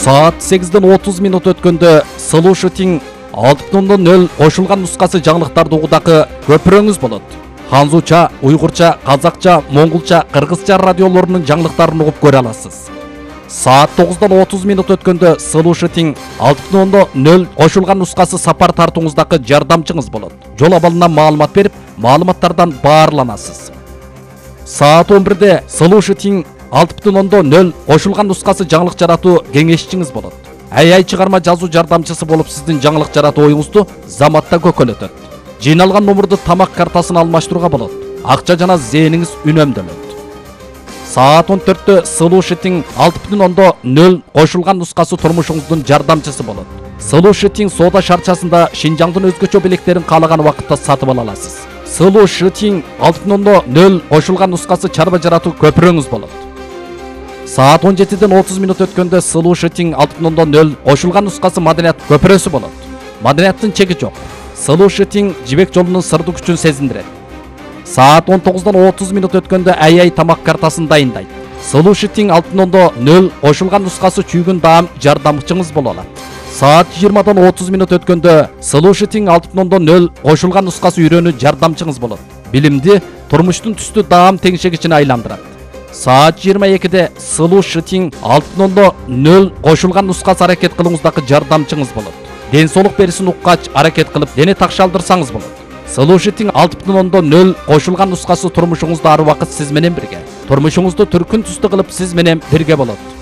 Saat 8-ден 30 минут өткөндө Слушатиң 6.0 кошулган нускасы жаңылыктарды угудагы көпүрөңүз болот. Ханзуча, уйгурча, казакча, монголча, кыргызча радиолорунун жаңылыктарын угуп көрө аласыз. Saat 9-дан 30 минут өткөндө Слушатиң 6.0 кошулган нускасы сапар тартууңуздагы жардамчыңыз болот. Жол абалынан маалымат берип, маалыматтардан баарланасыз. Saat 11-де Слушатиң 6.0 кошулган нускасы жаңылык жаратуу кеңешчиңиз болот. Ай чыгарма жазуу жардамчысы болуп сиздин жаңылык жаратуу оюңузду заматта көкөлөтөт. Жыйналган номурду тамак картасына алмаштырууга болот. Акча жана зээниңиз үнөмдөлөт. Saat 14-тө Слушатиң 6.0 кошулган нускасы турмушуңуздун жардамчысы болот. Слушатиң соода шарчасында Шинжаңдын өзгөчө белектерин каалаган убакытта сатып ала аласыз. Слушатиң 6.0 кошулган нускасы чарба жаратуу көпүрөңүз болот. Saat 17-ден 30 минут өткөндө Слушатиң 6.0 кошулган нускасы маданият көпүрөсү болот. Маданияттын чеги жок. Слушатиң жибек жолунун сырдуу күчүн сезиндирет. Saat 19-дан 30 минут өткөндө ай тамак картасын дайындайт. Слушатиң 6.0 кошулган нускасы чүйгүн даам жардамчыңыз боло алат. Saat 20-дан 30 минут өткөндө Слушатиң 6.0 кошулган нускасы үйрөнүү жардамчыңыз болот. Билимди турмуштун түстүү даам теңшегичине айландырат. Saat 22-де Слушатиң 6.0 кошулган нускасы аракет кылууңуздагы жардамчыңыз болот. Ден соолук берисин уккач аракет кылып, дене такшалдырсаңыз болот. Слушатиң 6.0 кошулган нускасы турмушуңузда ар убакыт сиз менен бирге. Турмушуңузду түркүн түстүү кылып сиз менен бирге болот.